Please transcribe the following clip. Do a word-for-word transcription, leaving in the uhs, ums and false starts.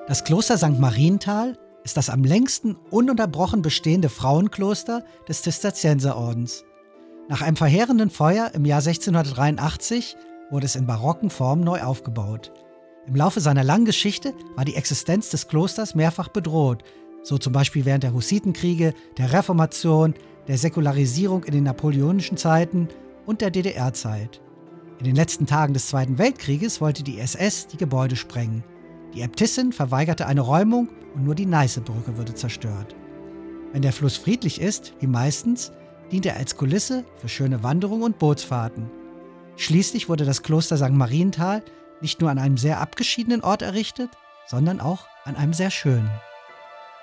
Das Kloster Sankt Marienthal ist das am längsten ununterbrochen bestehende Frauenkloster des Zisterzienserordens. Nach einem verheerenden Feuer im Jahr sechzehnhundertdreiundachtzig wurde es in barocken Formen neu aufgebaut. Im Laufe seiner langen Geschichte war die Existenz des Klosters mehrfach bedroht, so zum Beispiel während der Hussitenkriege, der Reformation, der Säkularisierung in den napoleonischen Zeiten und der D D R-Zeit. In den letzten Tagen des Zweiten Weltkrieges wollte die S S die Gebäude sprengen. Die Äbtissin verweigerte eine Räumung und nur die Neiße-Brücke wurde zerstört. Wenn der Fluss friedlich ist, wie meistens, dient er als Kulisse für schöne Wanderungen und Bootsfahrten. Schließlich wurde das Kloster Sankt Marienthal nicht nur an einem sehr abgeschiedenen Ort errichtet, sondern auch an einem sehr schönen.